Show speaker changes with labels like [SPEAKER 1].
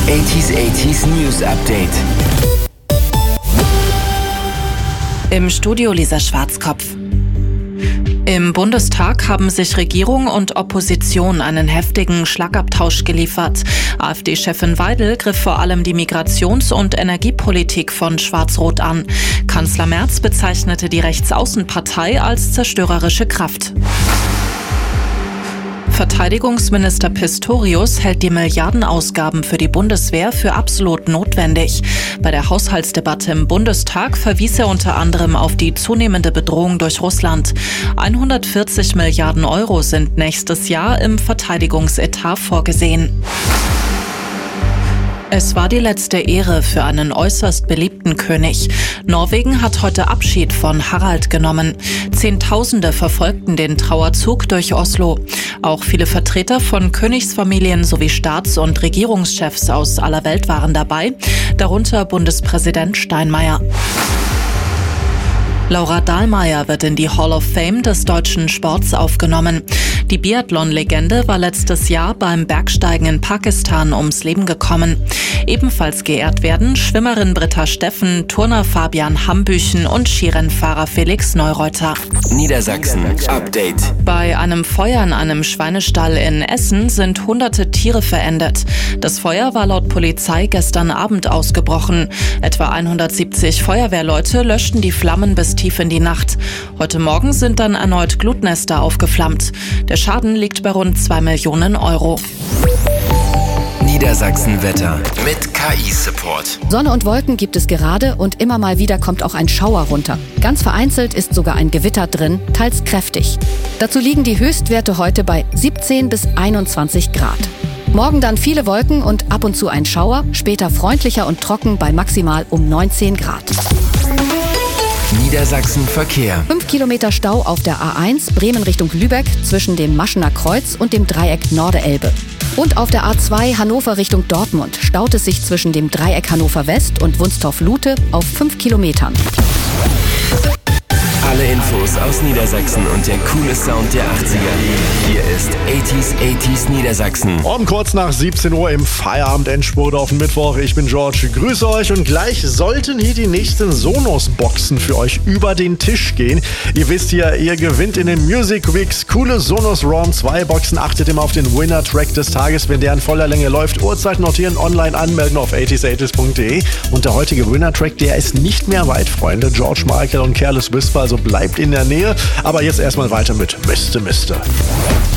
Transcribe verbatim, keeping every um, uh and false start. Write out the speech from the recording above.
[SPEAKER 1] achtziger achtziger News Update.
[SPEAKER 2] Im Studio Lisa Schwarzkopf. Im Bundestag haben sich Regierung und Opposition einen heftigen Schlagabtausch geliefert. AfD-Chefin Weidel griff vor allem die Migrations- und Energiepolitik von Schwarz-Rot an. Kanzler Merz bezeichnete die Rechtsaußenpartei als zerstörerische Kraft. Verteidigungsminister Pistorius hält die Milliardenausgaben für die Bundeswehr für absolut notwendig. Bei der Haushaltsdebatte im Bundestag verwies er unter anderem auf die zunehmende Bedrohung durch Russland. hundertvierzig Milliarden Euro sind nächstes Jahr im Verteidigungsetat vorgesehen. Es war die letzte Ehre für einen äußerst beliebten König. Norwegen hat heute Abschied von Harald genommen. Zehntausende verfolgten den Trauerzug durch Oslo. Auch viele Vertreter von Königsfamilien sowie Staats- und Regierungschefs aus aller Welt waren dabei, darunter Bundespräsident Steinmeier. Laura Dahlmeier wird in die Hall of Fame des deutschen Sports aufgenommen. Die Biathlon-Legende war letztes Jahr beim Bergsteigen in Pakistan ums Leben gekommen. Ebenfalls geehrt werden Schwimmerin Britta Steffen, Turner Fabian Hambüchen und Skirennfahrer Felix Neureuter.
[SPEAKER 1] Niedersachsen Update.
[SPEAKER 2] Bei einem Feuer in einem Schweinestall in Essen sind hunderte Tiere verendet. Das Feuer war laut Polizei gestern Abend ausgebrochen. Etwa hundertsiebzig Feuerwehrleute löschten die Flammen bis tief in die Nacht. Heute Morgen sind dann erneut Glutnester aufgeflammt. Der Schaden liegt bei rund zwei Millionen Euro.
[SPEAKER 1] Niedersachsen-Wetter mit K I-Support.
[SPEAKER 3] Sonne und Wolken gibt es gerade und immer mal wieder kommt auch ein Schauer runter. Ganz vereinzelt ist sogar ein Gewitter drin, teils kräftig. Dazu liegen die Höchstwerte heute bei siebzehn bis einundzwanzig Grad. Morgen dann viele Wolken und ab und zu ein Schauer, später freundlicher und trocken bei maximal um neunzehn Grad.
[SPEAKER 1] Niedersachsen-Verkehr.
[SPEAKER 3] Fünf Kilometer Stau auf der A eins Bremen Richtung Lübeck zwischen dem Maschener Kreuz und dem Dreieck Norderelbe. Und auf der A zwei Hannover Richtung Dortmund staut es sich zwischen dem Dreieck Hannover West und Wunstorf-Lute auf fünf Kilometern.
[SPEAKER 1] Alle Infos aus Niedersachsen und der coole Sound der achtziger. Hier ist achtziger achtziger Niedersachsen.
[SPEAKER 4] Um kurz nach siebzehn Uhr im Feierabend-Endspurt auf den Mittwoch. Ich bin George, grüße euch und gleich sollten hier die nächsten Sonos-Boxen für euch über den Tisch gehen. Ihr wisst ja, ihr gewinnt in den Music Weeks coole Sonos Round zwei Boxen. Achtet immer auf den Winner-Track des Tages, wenn der in voller Länge läuft. Uhrzeit notieren, online anmelden auf achtziger achtziger punkt de. Und der heutige Winner-Track, der ist nicht mehr weit, Freunde. George Michael und Careless Whisper, also bleibt in der Nähe. Aber jetzt erstmal weiter mit Miste Miste.